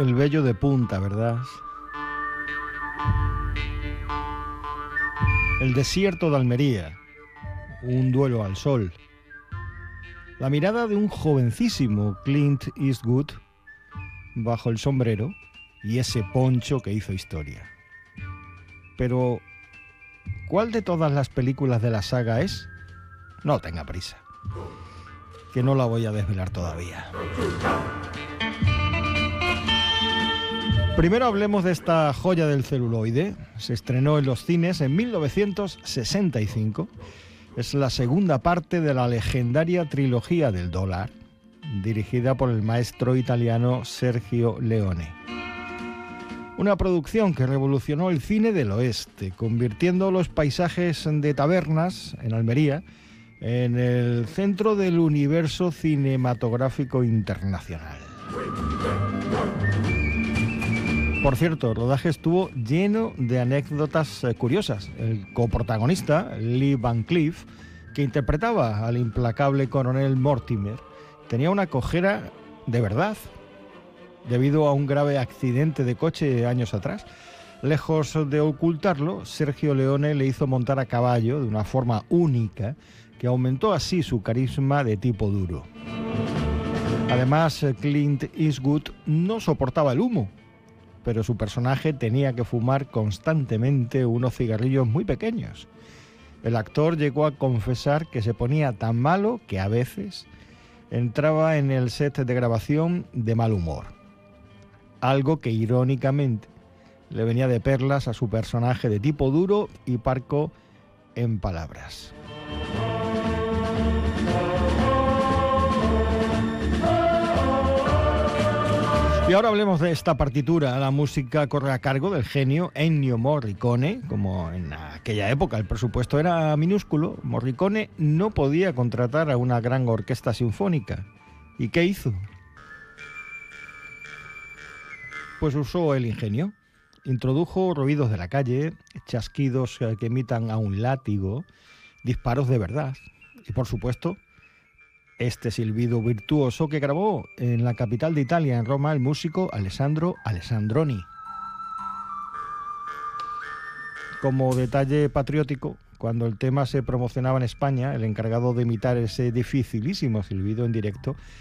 El Vello de punta, ¿verdad? El desierto de Almería, un duelo al sol. La mirada de un jovencísimo Clint Eastwood bajo el sombrero y ese poncho que hizo historia. Pero, ¿cuál de todas las películas de la saga es? No tenga prisa, que no la voy a desvelar todavía. Primero hablemos de esta joya del celuloide. Se estrenó en los cines en 1965. Es la segunda parte de la legendaria trilogía del dólar, dirigida por el maestro italiano Sergio Leone. Una producción que revolucionó el cine del oeste, convirtiendo los paisajes de tabernas en Almería en el centro del universo cinematográfico internacional. Por cierto, el rodaje estuvo lleno de anécdotas curiosas. El coprotagonista, Lee Van Cleef, que interpretaba al implacable coronel Mortimer, tenía una cojera de verdad, debido a un grave accidente de coche años atrás. Lejos de ocultarlo, Sergio Leone le hizo montar a caballo de una forma única, que aumentó así su carisma de tipo duro. Además, Clint Eastwood no soportaba el humo, pero su personaje tenía que fumar constantemente unos cigarrillos muy pequeños. El actor llegó a confesar que se ponía tan malo que a veces entraba en el set de grabación de mal humor. Algo que irónicamente le venía de perlas a su personaje de tipo duro y parco en palabras. Y ahora hablemos de esta partitura. La música corre a cargo del genio Ennio Morricone. Como en aquella época el presupuesto era minúsculo, Morricone no podía contratar a una gran orquesta sinfónica. ¿Y qué hizo? Pues usó el ingenio. Introdujo ruidos de la calle, chasquidos que imitan a un látigo, disparos de verdad y, por supuesto, este silbido virtuoso que grabó en la capital de Italia, en Roma, el músico Alessandro Alessandroni. Como detalle patriótico, cuando el tema se promocionaba en España, el encargado de imitar ese dificilísimo silbido en directo